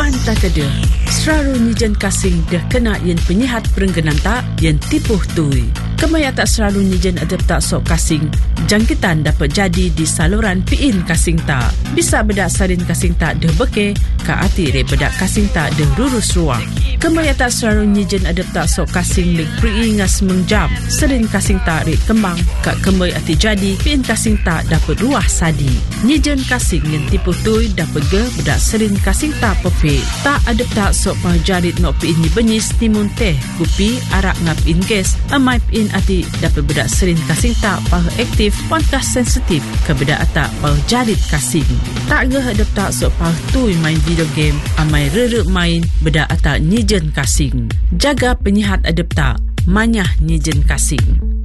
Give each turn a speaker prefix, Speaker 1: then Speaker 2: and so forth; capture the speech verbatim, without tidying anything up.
Speaker 1: Man tak ada. Selalu nyijen kasing dah kena yang penyihat perengganan tak yang tipuh tui. Kemaya tak selalu nyijen adep tak sok kasing. Jangkitan dapat jadi di saluran piin kasing tak. Bisa bedak sarin kasing tak dah beke, ka ati re bedak kasing tak dah rurus ruang. Kemaya tak selalu nyijen adep tak sok kasing lik pri'i ngas mengjam. Serin kasing tak re kembang, ka kemay ati jadi piin kasing tak dapat ruah sadi. Nyijen kasing yang tipuh tui dapat ge bedak serin kasing tak pepe. Tak adep tak sok pahajarit nok piin ni benyis timun teh, kupi, arak ngap in gas, amai piin ati dapat bedak serin kasing tak pah aktif, pantas sensitif ke bedak atak pahajarit kasing. Tak ge adep tak sok pah tui main video game, amai rere main bedak atak nyijen kasing. Jaga penyihat adep tak, manyah nyijen kasing.